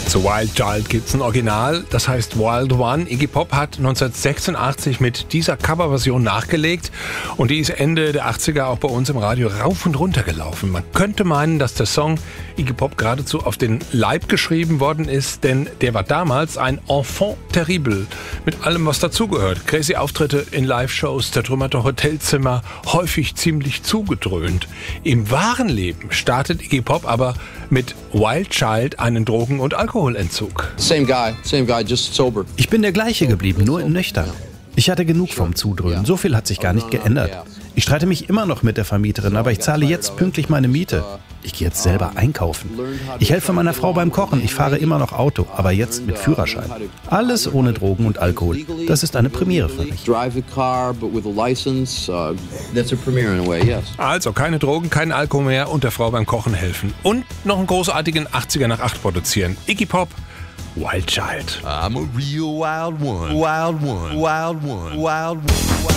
Zu Wild Child gibt's ein Original, das heißt Wild One. Iggy Pop hat 1986 mit dieser Coverversion nachgelegt und die ist Ende der 80er auch bei uns im Radio rauf und runter gelaufen. Man könnte meinen, dass der Song Iggy Pop geradezu auf den Leib geschrieben worden ist, denn der war damals ein Enfant terrible mit allem, was dazugehört. Crazy Auftritte in Live-Shows, zertrümmerte Hotelzimmer, häufig ziemlich zugedröhnt. Im wahren Leben startet Iggy Pop aber mit Wild Child einen Drogen- und Alkoholentzug. Same guy, just sober. Ich bin der gleiche geblieben, nur in nüchtern. Ich hatte genug vom Zudröhnen, so viel hat sich gar nicht geändert. Ich streite mich immer noch mit der Vermieterin, aber ich zahle jetzt pünktlich meine Miete. Ich gehe jetzt selber einkaufen. Ich helfe meiner Frau beim Kochen, ich fahre immer noch Auto, aber jetzt mit Führerschein. Alles ohne Drogen und Alkohol. Das ist eine Premiere für mich. Also keine Drogen, kein Alkohol mehr und der Frau beim Kochen helfen. Und noch einen großartigen 80er nach 8 produzieren. Iggy Pop, Wild Child. I'm a real wild one. Wild one. Wild one. Wild one.